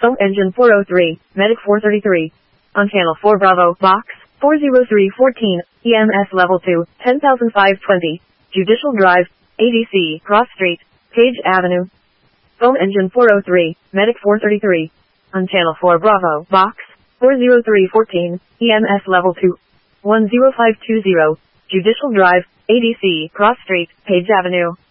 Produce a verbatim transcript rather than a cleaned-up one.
Phone engine four oh three, Medic four thirty-three. On channel four Bravo, box, four oh three fourteen, E M S level two, ten thousand five hundred twenty, Judicial Drive, A D C, Cross Street, Page Avenue. Phone engine four oh three, Medic four thirty-three. On channel four Bravo, box, four oh three fourteen, E M S level two, one oh five two zero, Judicial Drive, A D C, Cross Street, Page Avenue.